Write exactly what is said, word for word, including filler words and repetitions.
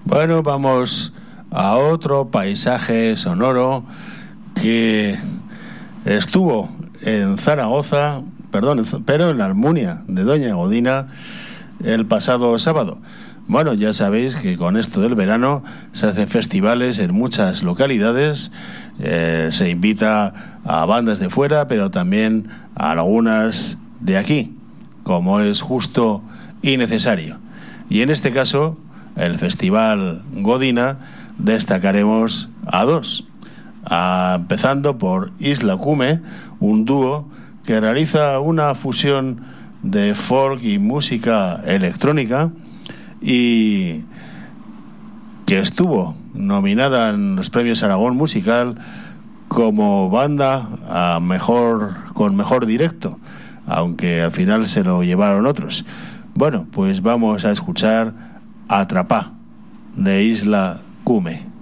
Bueno, vamos a otro paisaje sonoro que estuvo en Zaragoza, perdón, pero en la Almunia de Doña Godina el pasado sábado. Bueno, ya sabéis que con esto del verano se hacen festivales en muchas localidades, eh, se invita a bandas de fuera, pero también a algunas de aquí, como es justo y necesario. Y en este caso, el Festival Godina, destacaremos a dos, a, empezando por Isla Cume, un dúo que realiza una fusión de folk y música electrónica y que estuvo nominada en los premios Aragón Musical como banda a mejor, con mejor directo, aunque al final se lo llevaron otros. Bueno, pues vamos a escuchar Atrapá de Isla Cume.